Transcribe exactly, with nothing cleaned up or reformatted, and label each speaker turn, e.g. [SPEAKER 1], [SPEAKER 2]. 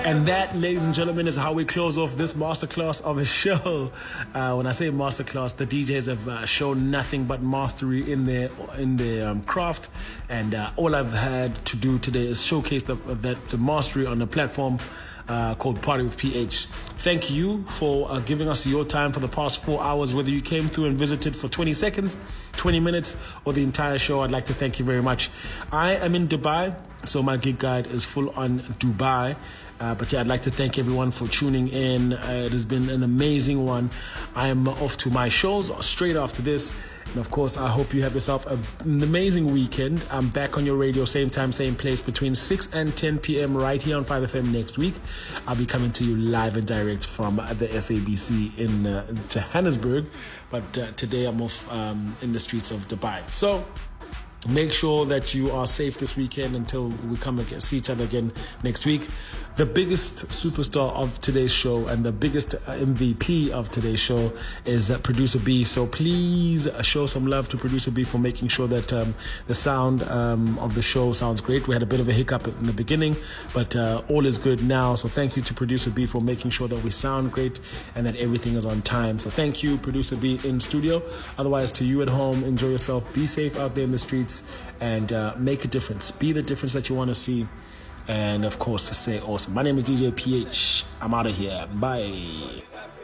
[SPEAKER 1] And that, ladies and gentlemen, is how we close off this masterclass of a show. Uh, when I say masterclass, the D Js have uh, shown nothing but mastery in their in their um, craft, and uh, all I've had to do today is showcase the, that the mastery on a platform uh, called Party with P H. Thank you for uh, giving us your time for the past four hours, whether you came through and visited for twenty seconds, twenty minutes, or the entire show. I'd like to thank you very much. I am in Dubai, so my gig guide is full on Dubai. Uh, but yeah, I'd like to thank everyone for tuning in. Uh, it has been an amazing one. I am off to my shows straight after this. And of course, I hope you have yourself a, an amazing weekend. I'm back on your radio, same time, same place, between six and ten p.m. right here on five F M next week. I'll be coming to you live and direct from the S A B C in uh, Johannesburg. But uh, today I'm off um, in the streets of Dubai. So make sure that you are safe this weekend until we come and see each other again next week. The biggest superstar of today's show and the biggest M V P of today's show is uh, Producer B. So please uh, show some love to Producer B for making sure that um, the sound um, of the show sounds great. We had a bit of a hiccup in the beginning, but uh, all is good now. So thank you to Producer B for making sure that we sound great and that everything is on time. So thank you, Producer B in studio. Otherwise, to you at home, enjoy yourself. Be safe out there in the streets and uh, make a difference. Be the difference that you want to see. And of course, to say awesome. My name is D J P H. I'm out of here. Bye.